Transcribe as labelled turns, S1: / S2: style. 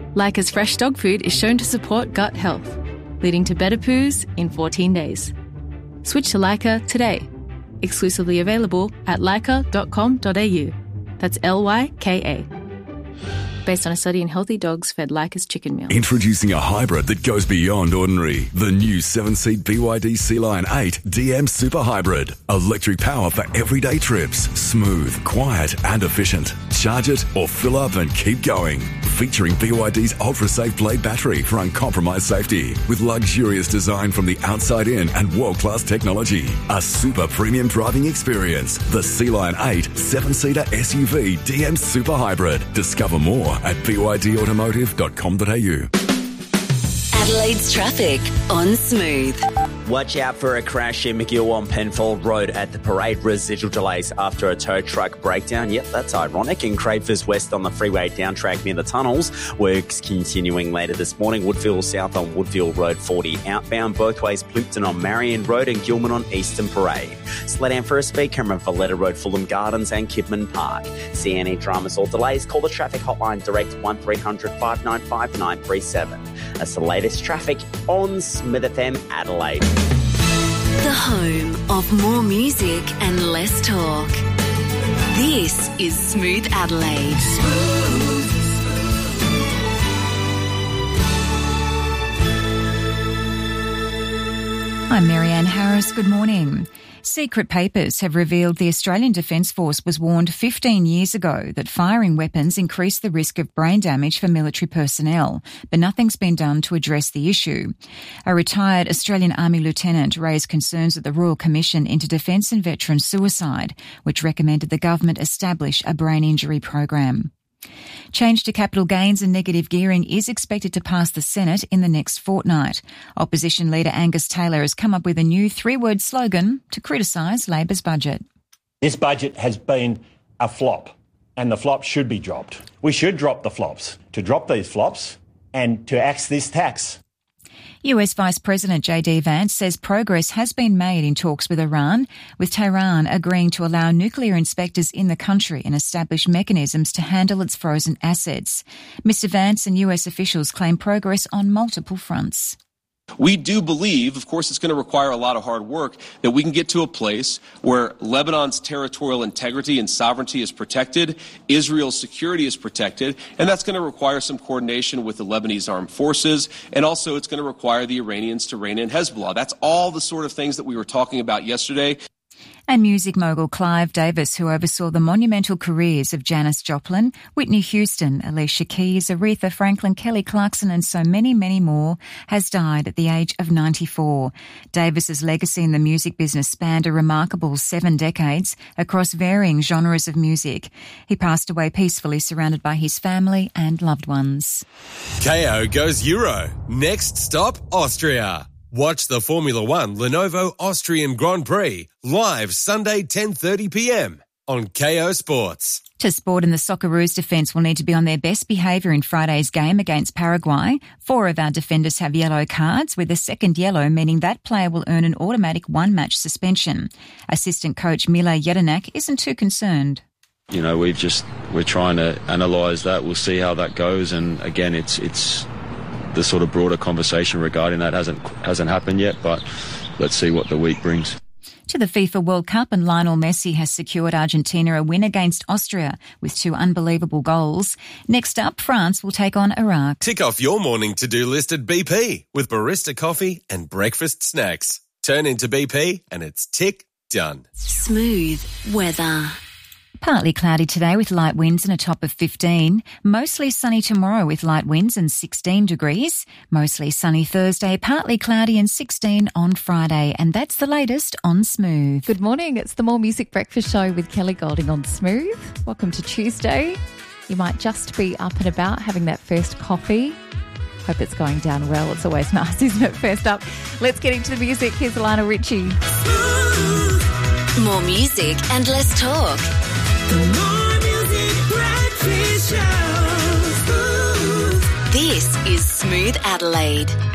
S1: Leica's fresh dog food is shown to support gut health, leading to better poos in 14 days. Switch to Leica today. Exclusively available at leica.com.au. That's Lyka. Based on a study in healthy dogs fed Leica's chicken meal.
S2: Introducing a hybrid that goes beyond ordinary. The new 7-seat BYD Sea Lion 8 DM Super Hybrid. Electric power for everyday trips. Smooth, quiet and efficient. Charge it or fill up and keep going. Featuring BYD's ultra-safe Blade battery for uncompromised safety. With luxurious design from the outside in and world-class technology. A super premium driving experience. The Sea Lion 8 7-seater SUV DM Super Hybrid. Discover more at bydautomotive.com.au.
S3: Adelaide's traffic on Smooth.
S4: Watch out for a crash in McGill on Penfold Road at the Parade. Residual delays after a tow truck breakdown. Yep, that's ironic. In Cravers West on the freeway down track near the tunnels. Works continuing later this morning. Woodfield South on Woodfield Road 40 outbound. Both ways Plympton on Marion Road and Gilman on Eastern Parade. Slow down for a speed camera for Valletta Road, Fulham Gardens and Kidman Park. See any dramas or delays? Call the traffic hotline direct 1300 595 937. That's the latest traffic on Smith FM Adelaide.
S3: The home of more music and less talk. This is Smooth Adelaide.
S5: I'm Marianne Harris. Good morning. Secret papers have revealed the Australian Defence Force was warned 15 years ago that firing weapons increased the risk of brain damage for military personnel, but nothing's been done to address the issue. A retired Australian Army lieutenant raised concerns at the Royal Commission into Defence and Veteran Suicide, which recommended the government establish a brain injury program. Change to capital gains and negative gearing is expected to pass the Senate in the next fortnight. Opposition leader Angus Taylor has come up with a new 3-word slogan to criticise Labor's budget.
S6: This budget has been a flop, and the flop should be dropped. We should drop the flops. To drop these flops and to axe this tax.
S5: US Vice President J.D. Vance says progress has been made in talks with Iran, with Tehran agreeing to allow nuclear inspectors in the country and establish mechanisms to handle its frozen assets. Mr. Vance and US officials claim progress on multiple fronts.
S7: We do believe, of course it's going to require a lot of hard work, that we can get to a place where Lebanon's territorial integrity and sovereignty is protected, Israel's security is protected, and that's going to require some coordination with the Lebanese armed forces, and also it's going to require the Iranians to rein in Hezbollah. That's all the sort of things that we were talking about yesterday.
S5: And music mogul Clive Davis, who oversaw the monumental careers of Janis Joplin, Whitney Houston, Alicia Keys, Aretha Franklin, Kelly Clarkson and so many, many more, has died at the age of 94. Davis's legacy in the music business spanned a remarkable 7 decades across varying genres of music. He passed away peacefully surrounded by his family and loved ones.
S8: KO goes Euro. Next stop, Austria. Watch the Formula One Lenovo Austrian Grand Prix live Sunday 10:30pm on KO Sports.
S5: To sport, and the Socceroos defence will need to be on their best behaviour in Friday's game against Paraguay. 4 of our defenders have yellow cards, with a second yellow meaning that player will earn an automatic 1-match suspension. Assistant coach Mila Jedinak isn't too concerned.
S9: You know, we're trying to analyse that. We'll see how that goes, and again, it's the sort of broader conversation regarding that hasn't happened yet, but let's see what the week brings.
S5: To the FIFA World Cup, and Lionel Messi has secured Argentina a win against Austria with 2 unbelievable goals. Next up, France will take on Iraq.
S8: Tick off your morning to-do list at BP with barista coffee and breakfast snacks. Turn into BP and it's tick done.
S3: Smooth weather.
S5: Partly cloudy today with light winds and a top of 15. Mostly sunny tomorrow with light winds and 16 degrees. Mostly sunny Thursday, partly cloudy and 16 on Friday. And that's the latest on Smooth.
S10: Good morning. It's the More Music Breakfast Show with Kelly Golding on Smooth. Welcome to Tuesday. You might just be up and about having that first coffee. Hope it's going down well. It's always nice, isn't it? First up, let's get into the music. Here's Lionel Richie.
S3: More music and less talk.
S11: More Music Breakfast Show.
S3: This is Smooth Adelaide.